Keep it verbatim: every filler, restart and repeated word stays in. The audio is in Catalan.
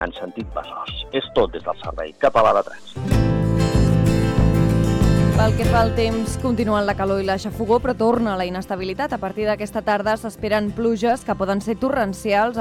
en sentit Besòs. És tot des del Servei Català de Trànsit. Pel que fa al temps, continuen la calor i la xafogor, però torna la inestabilitat. A partir d'aquesta tarda s'esperen pluges que poden ser torrencials